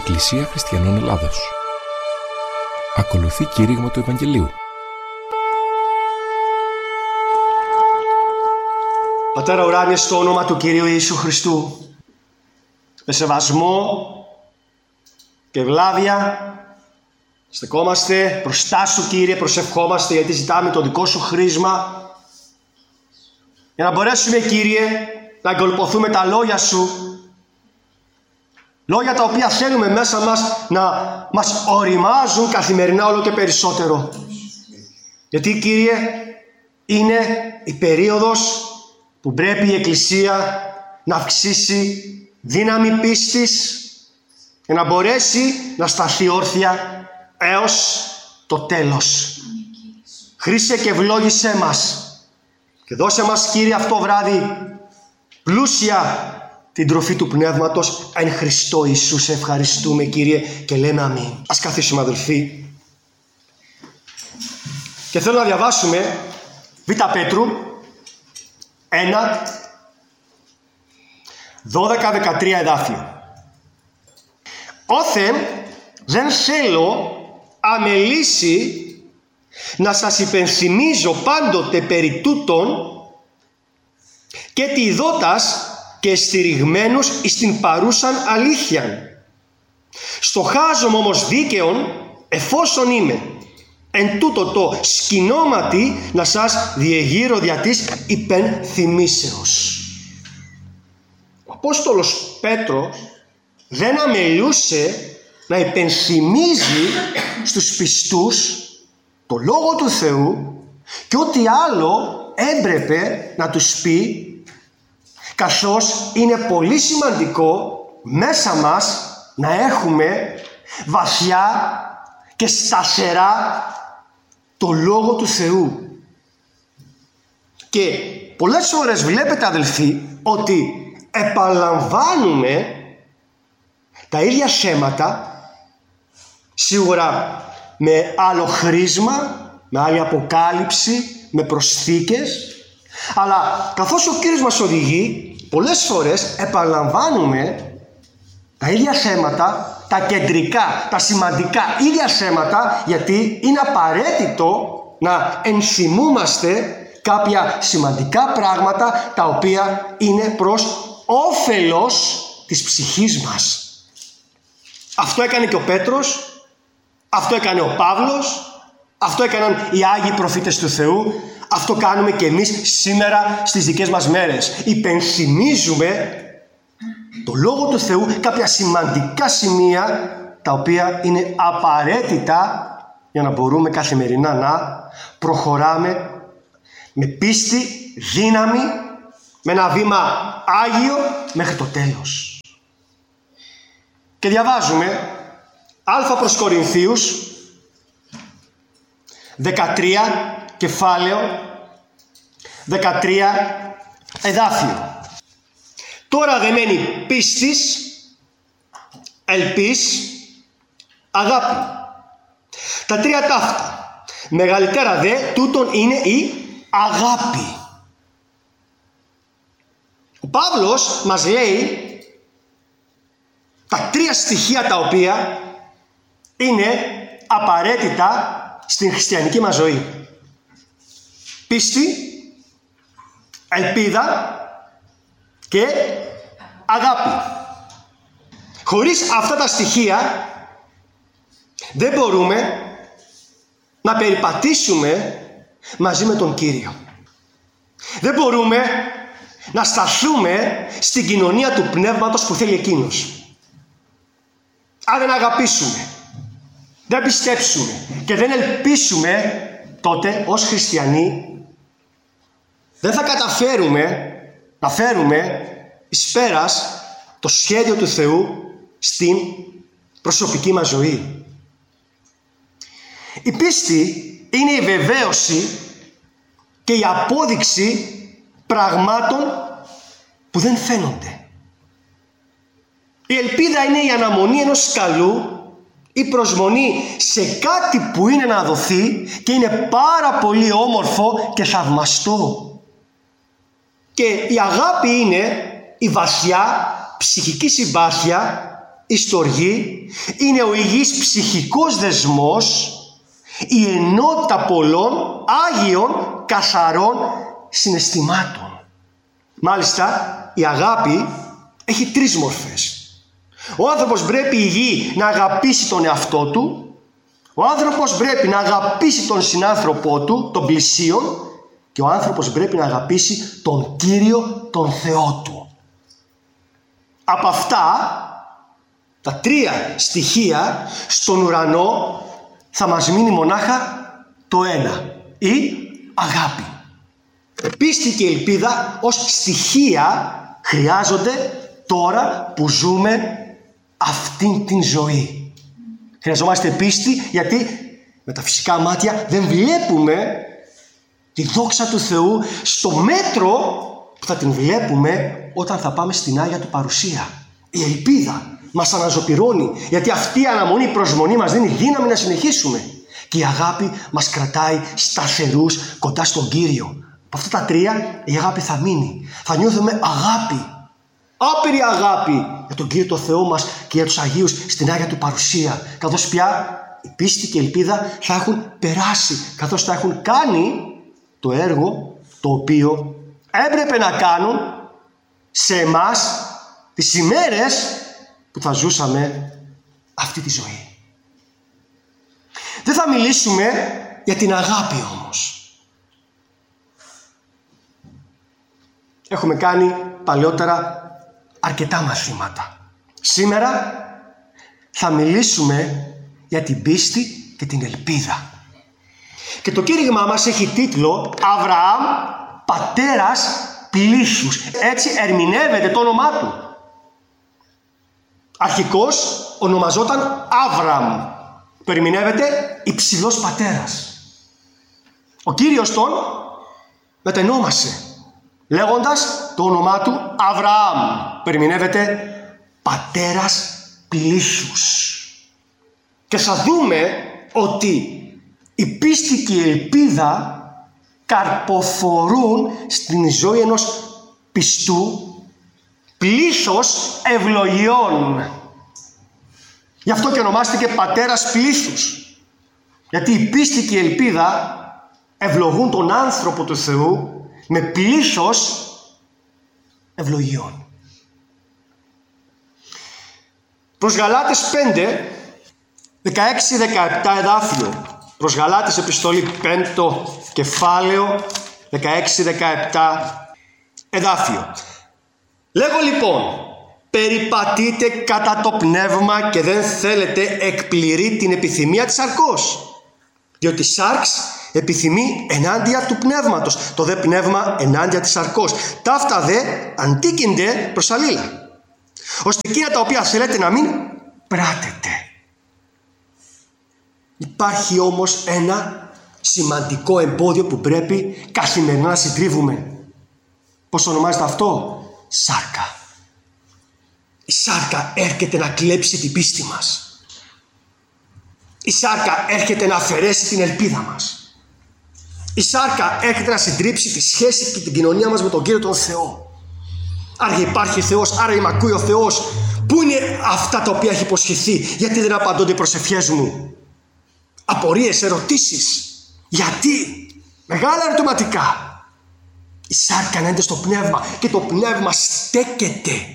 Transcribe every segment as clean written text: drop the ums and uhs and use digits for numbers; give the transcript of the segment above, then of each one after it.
Εκκλησία Χριστιανών Ελλάδος. Ακολουθεί κήρυγμα του Ευαγγελίου. Πατέρα ουράνιε, στο όνομα του Κυρίου Ιησού Χριστού, με σεβασμό και ευλάβεια στεκόμαστε μπροστά σου, Κύριε, προσευχόμαστε γιατί ζητάμε το δικό σου χρήσμα για να μπορέσουμε, Κύριε, να εγκολποθούμε τα λόγια σου, λόγια τα οποία θέλουμε μέσα μας να μας οριμάζουν καθημερινά όλο και περισσότερο. Γιατί, Κύριε, είναι η περίοδος που πρέπει η Εκκλησία να αυξήσει δύναμη πίστης και να μπορέσει να σταθεί όρθια έως το τέλος. Χρήσε και ευλόγησέ μας και δώσε μας, Κύριε, αυτό βράδυ πλούσια την τροφή του Πνεύματος εν Χριστώ Ιησού. Σε ευχαριστούμε, Κύριε, και λέμε αμήν. Ας καθίσουμε, αδελφοί, και θέλω να διαβάσουμε Β' Πέτρου 1, 12-13 εδάφιο. Όθεν δεν θέλω αμελήσει να σας υπενθυμίζω πάντοτε περί τούτων και τη δότας και στηριγμένους εις την παρούσαν αλήθειαν. Στο χάζομ όμως δίκαιον εφόσον είμαι, εν τούτο το σκηνώματι να σας διεγείρω δια της υπενθυμίσεως. Ο Απόστολος Πέτρος δεν αμελούσε να υπενθυμίζει στους πιστούς το Λόγο του Θεού και ό,τι άλλο έπρεπε να τους πει, καθώς είναι πολύ σημαντικό μέσα μας να έχουμε βαθιά και σταθερά το Λόγο του Θεού. Και πολλές φορές βλέπετε, αδελφοί, ότι επαναλαμβάνουμε τα ίδια θέματα, σίγουρα με άλλο χρήσμα, με άλλη αποκάλυψη, με προσθήκες, αλλά καθώς ο Κύριος μας οδηγεί, πολλές φορές επαναλαμβάνουμε τα ίδια θέματα, τα κεντρικά, τα σημαντικά ίδια θέματα, γιατί είναι απαραίτητο να ενθυμούμαστε κάποια σημαντικά πράγματα τα οποία είναι προς όφελος της ψυχής μας. Αυτό έκανε και ο Πέτρος, αυτό έκανε ο Παύλος, αυτό έκαναν οι Άγιοι προφήτες του Θεού, αυτό κάνουμε και εμείς σήμερα στις δικές μας μέρες. Υπενθυμίζουμε το Λόγο του Θεού, κάποια σημαντικά σημεία τα οποία είναι απαραίτητα για να μπορούμε καθημερινά να προχωράμε με πίστη, δύναμη, με ένα βήμα άγιο μέχρι το τέλος. Και διαβάζουμε Α προς Κορινθίους 13 κεφάλαιο 13 εδάφιο. Τώρα δε μένει πίστης, ελπίς, αγάπη. Τα τρία ταύτα. Μεγαλύτερα δε τούτον είναι η αγάπη. Ο Παύλος μας λέει τα τρία στοιχεία τα οποία είναι απαραίτητα στην χριστιανική μας ζωή. Πίστη, ελπίδα και αγάπη. Χωρίς αυτά τα στοιχεία δεν μπορούμε να περιπατήσουμε μαζί με τον Κύριο. Δεν μπορούμε να σταθούμε στην κοινωνία του Πνεύματος που θέλει Εκείνος. Αν δεν αγαπήσουμε, δεν πιστέψουμε και δεν ελπίσουμε, τότε ως χριστιανοί δεν θα καταφέρουμε να φέρουμε εις πέρας το σχέδιο του Θεού στην προσωπική μας ζωή. Η πίστη είναι η βεβαίωση και η απόδειξη πραγμάτων που δεν φαίνονται. Η ελπίδα είναι η αναμονή ενός καλού, η προσμονή σε κάτι που είναι να δοθεί και είναι πάρα πολύ όμορφο και θαυμαστό. Και η αγάπη είναι η βαθιά ψυχική συμπάθεια η στοργή είναι ο υγιής ψυχικός δεσμός, η ενότητα πολλών άγιων καθαρών συναισθημάτων. Μάλιστα, η αγάπη έχει 3 μορφές. Ο άνθρωπος πρέπει η γη να αγαπήσει τον εαυτό του, ο άνθρωπος πρέπει να αγαπήσει τον συνάνθρωπό του, τον πλησίον, και ο άνθρωπος πρέπει να αγαπήσει τον Κύριο, τον Θεό του. Από αυτά τα 3 στοιχεία στον ουρανό θα μας μείνει μονάχα το ένα, η αγάπη. Πίστη και ελπίδα ως στοιχεία χρειάζονται τώρα που ζούμε αυτήν την ζωή. Χρειαζόμαστε πίστη γιατί με τα φυσικά μάτια δεν βλέπουμε τη δόξα του Θεού στο μέτρο που θα την βλέπουμε όταν θα πάμε στην Άγια Του παρουσία. Η ελπίδα μας αναζωπυρώνει, γιατί αυτή η αναμονή, η προσμονή μας δίνει δύναμη να συνεχίσουμε. Και η αγάπη μας κρατάει σταθερούς κοντά στον Κύριο. Από αυτά τα 3 η αγάπη θα μείνει. Θα νιώθουμε αγάπη, άπειρη αγάπη για τον Κύριο τον Θεό μας και για τους Αγίους στην Άγια Του παρουσία. Καθώς πια η πίστη και η ελπίδα θα έχουν περάσει, καθώς θα έχουν κάνει το έργο το οποίο έπρεπε να κάνουν σε εμάς τις ημέρες που θα ζούσαμε αυτή τη ζωή. Δεν θα μιλήσουμε για την αγάπη όμως. Έχουμε κάνει παλαιότερα αρκετά μαθήματα. Σήμερα θα μιλήσουμε για την πίστη και την ελπίδα. Και το κήρυγμά μας έχει τίτλο «Αβραάμ, πατέρας πλήθους». Έτσι ερμηνεύεται το όνομά του. Αρχικώς ονομαζόταν Άβραμ, που ερμηνεύεται υψηλός πατέρας. Ο Κύριος τον μετενόμασε, λέγοντας το όνομά του Αβραάμ, που ερμηνεύεται πατέρας πλήθους. Και θα δούμε ότι η πίστη και η ελπίδα καρποφορούν στην ζωή ενός πιστού πλήθος ευλογιών. Γι' αυτό και ονομάστηκε πατέρας πλήθους. Γιατί η πίστη και η ελπίδα ευλογούν τον άνθρωπο του Θεού με πλήθος ευλογιών. Προς Γαλάτες 5, 16-17 εδάφιο. Προς Γαλάτες επιστολή 5 κεφάλαιο 16-17 εδάφιο. Λέγω λοιπόν, περιπατείτε κατά το πνεύμα και δεν θέλετε εκπληρεί την επιθυμία της σαρκός. Διότι η σάρξ επιθυμεί ενάντια του πνεύματος, το δε πνεύμα ενάντια της σαρκός. Ταύτα δε αντίκυνται προς αλλήλα, ώστε εκείνα τα οποία θέλετε να μην πράτετε. Υπάρχει όμως ένα σημαντικό εμπόδιο που πρέπει καθημερινά να συντρίβουμε. Πώς ονομάζεται αυτό? Σάρκα. Η σάρκα έρχεται να κλέψει την πίστη μας. Η σάρκα έρχεται να αφαιρέσει την ελπίδα μας. Η σάρκα έρχεται να συντρίψει τη σχέση και την κοινωνία μας με τον Κύριο τον Θεό. Άρα υπάρχει Θεός, άρα με ακούει ο Θεός. Πού είναι αυτά τα οποία έχει υποσχεθεί? Γιατί δεν απαντώνται οι προσευχές μου? Απορίες, ερωτήσεις. Γιατί? Μεγάλα ερωτηματικά. Η σάρκα είναι στο πνεύμα και το πνεύμα στέκεται.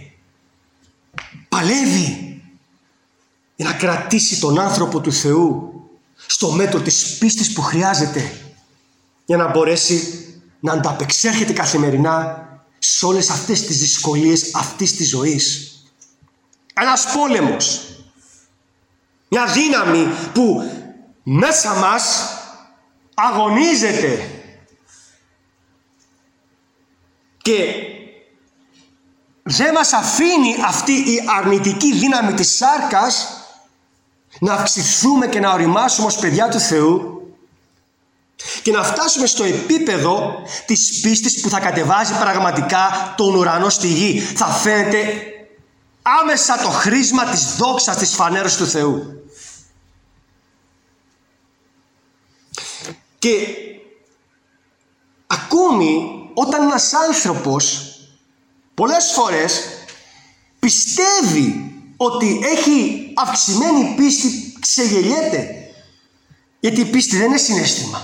Παλεύει για να κρατήσει τον άνθρωπο του Θεού στο μέτρο της πίστης που χρειάζεται για να μπορέσει να ανταπεξέρχεται καθημερινά σε όλες αυτές τις δυσκολίες αυτής της ζωής. Ένας πόλεμος, μια δύναμη που μέσα μας αγωνίζεται και δεν μας αφήνει αυτή η αρνητική δύναμη της σάρκας να αυξηθούμε και να οριμάσουμε ως παιδιά του Θεού και να φτάσουμε στο επίπεδο της πίστης που θα κατεβάζει πραγματικά τον ουρανό στη γη. Θα φαίνεται άμεσα το χρήσμα της δόξας της φανέρωσης του Θεού. Και ακόμη όταν ένας άνθρωπος πολλές φορές πιστεύει ότι έχει αυξημένη πίστη ξεγελιέται. Γιατί η πίστη δεν είναι συναίσθημα.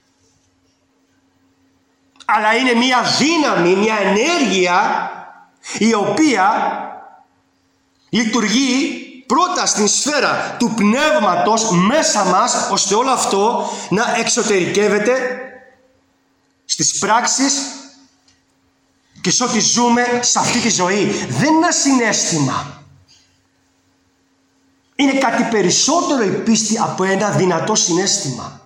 Αλλά είναι μια δύναμη, μια ενέργεια η οποία λειτουργεί πρώτα στην σφαίρα του πνεύματος μέσα μας, ώστε όλο αυτό να εξωτερικεύεται στις πράξεις και σε ό,τι ζούμε σε αυτή τη ζωή. Δεν είναι ένα συναίσθημα. Είναι κάτι περισσότερο η πίστη από ένα δυνατό συναίσθημα.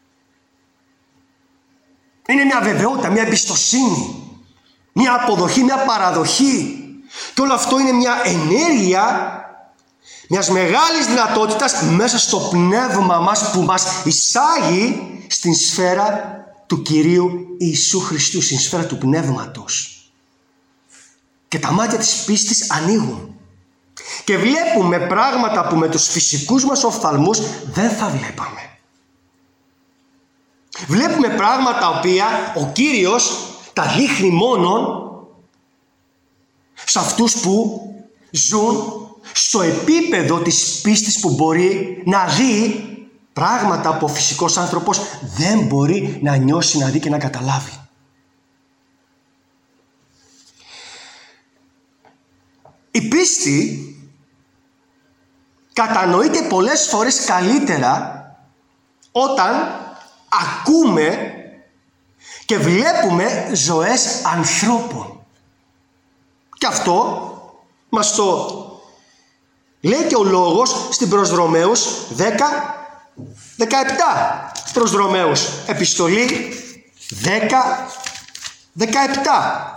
Είναι μια βεβαιότητα, μια εμπιστοσύνη, μια αποδοχή, μια παραδοχή. Και όλο αυτό είναι μια ενέργεια μιας μεγάλης δυνατότητας μέσα στο πνεύμα μας που μας εισάγει στην σφαίρα του Κυρίου Ιησού Χριστού, στην σφαίρα του πνεύματος. Και τα μάτια της πίστης ανοίγουν. Και βλέπουμε πράγματα που με τους φυσικούς μας οφθαλμούς δεν θα βλέπαμε. Βλέπουμε πράγματα τα οποία ο Κύριος τα δείχνει μόνον σε αυτούς που ζουν στο επίπεδο της πίστης, που μπορεί να δει πράγματα που ο φυσικός άνθρωπος δεν μπορεί να νιώσει, να δει και να καταλάβει. Η πίστη κατανοείται πολλές φορές καλύτερα όταν ακούμε και βλέπουμε ζωές ανθρώπων. Και αυτό μας το λέει και ο λόγος στην προς Ρωμαίους 10:17. Προς Ρωμαίους επιστολή 10:17.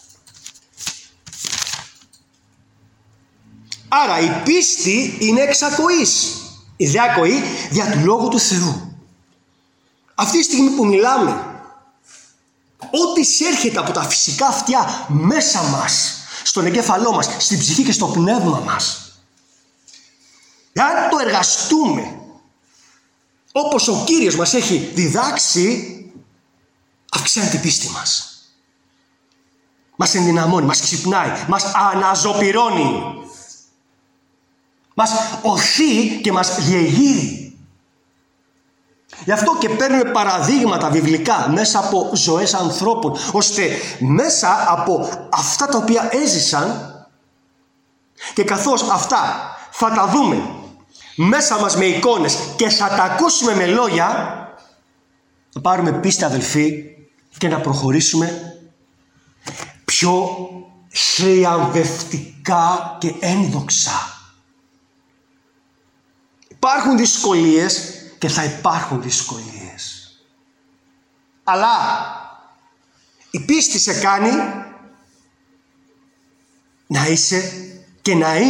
Άρα η πίστη είναι εξ ακοής, η δε ακοή δια του Λόγου του Θεού. Αυτή τη στιγμή που μιλάμε, ό,τι εισέρχεται από τα φυσικά αυτιά μέσα μας, στον εγκέφαλό μας, στην ψυχή και στο πνεύμα μας, εάν το εργαστούμε όπως ο Κύριος μας έχει διδάξει, αυξάνει την πίστη μας. Μας ενδυναμώνει, μας ξυπνάει, μας αναζωπυρώνει. Μας οθεί και μας διεγείρει. Γι' αυτό και παίρνουμε παραδείγματα βιβλικά μέσα από ζωές ανθρώπων, ώστε μέσα από αυτά τα οποία έζησαν, και καθώς αυτά θα τα δούμε μέσα μας με εικόνες και θα τα ακούσουμε με λόγια, θα πάρουμε πίστη, αδελφοί, και να προχωρήσουμε πιο θριαμβευτικά και ένδοξα. Υπάρχουν δυσκολίες και θα υπάρχουν δυσκολίες. Αλλά η πίστη σε κάνει να είσαι και να είναι